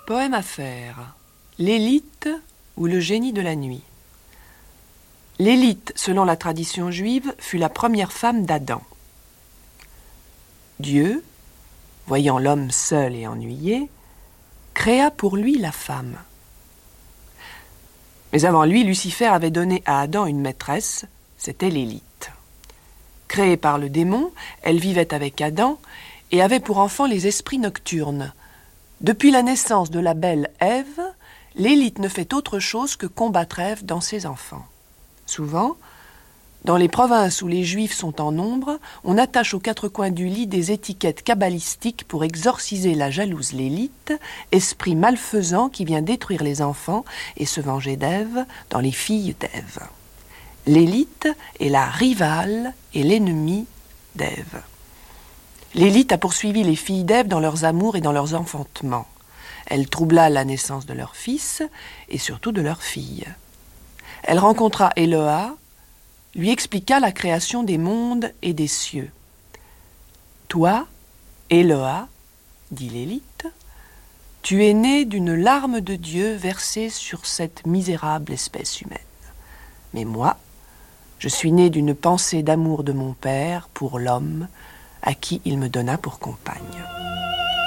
Poème à faire. L'élite ou le génie de la nuit. L'élite, selon la tradition juive, fut la première femme d'Adam. Dieu, voyant l'homme seul et ennuyé, créa pour lui la femme. Mais avant lui, Lucifer avait donné à Adam une maîtresse, c'était l'élite. Créée par le démon, elle vivait avec Adam et avait pour enfant les esprits nocturnes. Depuis la naissance de la belle Ève, l'élite ne fait autre chose que combattre Ève dans ses enfants. Souvent, dans les provinces où les Juifs sont en nombre, on attache aux quatre coins du lit des étiquettes kabbalistiques pour exorciser la jalouse l'élite, esprit malfaisant qui vient détruire les enfants et se venger d'Ève dans les filles d'Ève. L'élite est la rivale et l'ennemie d'Ève. L'élite a poursuivi les filles d'Ève dans leurs amours et dans leurs enfantements. Elle troubla la naissance de leurs fils et surtout de leurs filles. Elle rencontra Eloa, lui expliqua la création des mondes et des cieux. « Toi, Eloa, dit l'élite, tu es né d'une larme de Dieu versée sur cette misérable espèce humaine. Mais moi, je suis né d'une pensée d'amour de mon père pour l'homme, à qui il me donna pour compagne. »